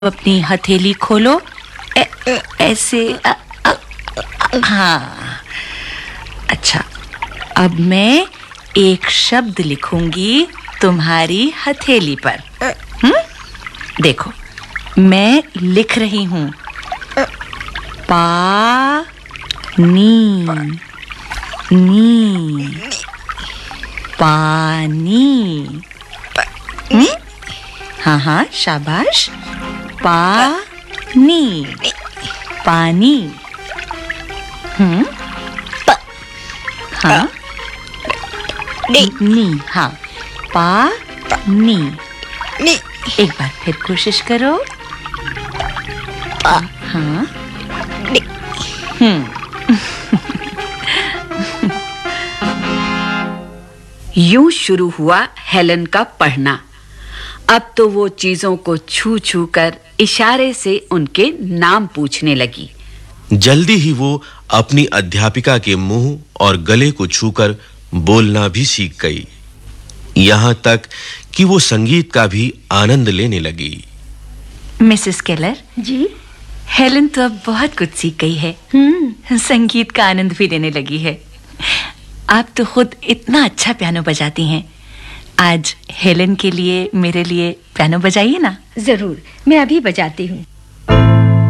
अपनी हथेली खोलो। ऐसे हाँ, अच्छा। अब मैं एक शब्द लिखूंगी तुम्हारी हथेली पर। देखो, मैं लिख रही हूँ पा नी नी पानी। हाँ, शाबाश। पानी पानी। हाँ, नी। हाँ, पानी। एक बार फिर कोशिश करो। हाँ। यूं शुरू हुआ हेलन का पढ़ना। अब तो वो चीजों को छू छू कर इशारे से उनके नाम पूछने लगी। जल्दी ही वो अपनी अध्यापिका के मुंह और गले को छूकर बोलना भी सीख गई। यहाँ तक कि वो संगीत का भी आनंद लेने लगी। मिसेस केलर जी, हेलन तो अब बहुत कुछ सीख गई है। संगीत का आनंद भी लेने लगी है। आप तो खुद इतना अच्छा पियानो बजाती हैं। आज हेलन के लिए, मेरे लिए पियानो बजाइए ना। जरूर, मैं अभी बजाती हूँ।